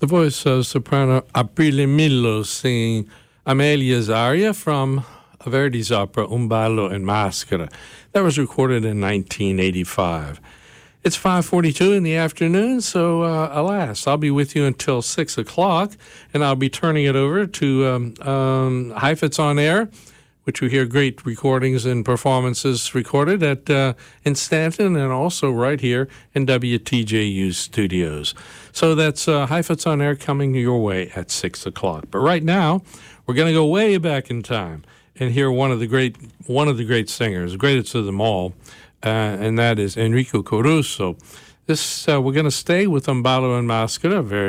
The voice of soprano Aprile Millo singing Amelia's aria from Verdi's opera Un ballo in maschera. That was recorded in 1985. It's 5:42 in the afternoon, so alas, I'll be with you until 6 o'clock, and I'll be turning it over to Heifetz on Air, which we hear great recordings and performances recorded in Stanton and also right here in WTJU studios. So that's Heifetz on Air coming your way at 6 o'clock. But right now, we're going to go way back in time and hear one of the great singers, greatest of them all, and that is Enrico Caruso. We're going to stay with Un ballo in maschera, very